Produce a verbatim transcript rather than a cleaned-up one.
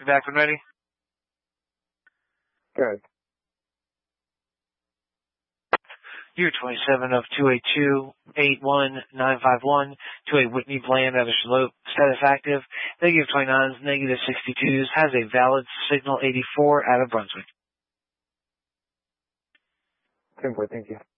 back when ready. Good. Year twenty-seven of two eight two, eight one nine five one to a Whitney Bland out of Charlotte, status active, negative twenty-nines, negative sixty-twos, has a valid signal eighty-four out of Brunswick. ten four, thank you.